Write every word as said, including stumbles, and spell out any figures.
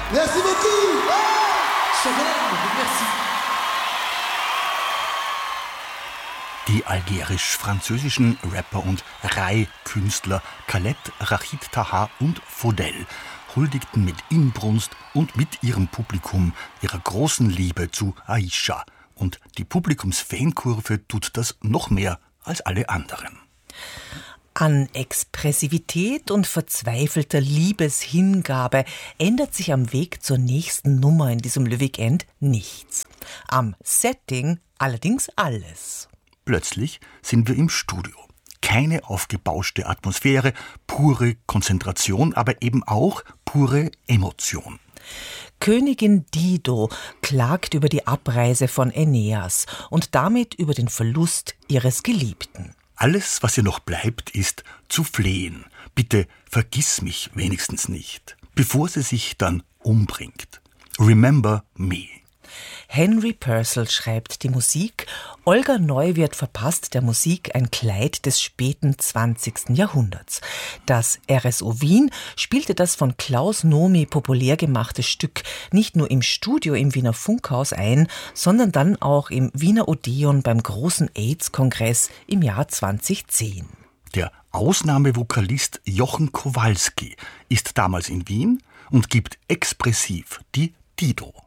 Merci beaucoup. Merci. Die algerisch-französischen Rapper und Rai-Künstler Khaled, Rachid Taha und Faudel huldigten mit Inbrunst und mit ihrem Publikum ihrer großen Liebe zu Aisha. Und die Publikumsfankurve tut das noch mehr als alle anderen. An Expressivität und verzweifelter Liebeshingabe ändert sich am Weg zur nächsten Nummer in diesem Le Weekend nichts. Am Setting allerdings alles. Plötzlich sind wir im Studio. Keine aufgebauschte Atmosphäre, pure Konzentration, aber eben auch pure Emotion. Königin Dido klagt über die Abreise von Aeneas und damit über den Verlust ihres Geliebten. Alles, was ihr noch bleibt, ist zu flehen. Bitte vergiss mich wenigstens nicht, bevor sie sich dann umbringt. Remember me. Henry Purcell schreibt die Musik. Olga Neuwirth verpasst der Musik ein Kleid des späten zwanzigsten Jahrhunderts. Das R S O Wien spielte das von Klaus Nomi populär gemachte Stück nicht nur im Studio im Wiener Funkhaus ein, sondern dann auch im Wiener Odeon beim großen AIDS-Kongress im Jahr zweitausendzehn. Der Ausnahmevokalist Jochen Kowalski ist damals in Wien und gibt expressiv die Dido.